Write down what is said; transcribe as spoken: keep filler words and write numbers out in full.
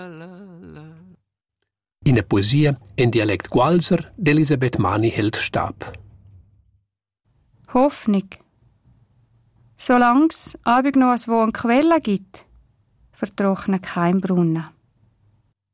In der Poesie in Dialekt Gualser d'Elisabeth Mani hält Stab. Hoffnung. Solange es abend noch eine Quelle gibt, vertrocknet kein Brunnen.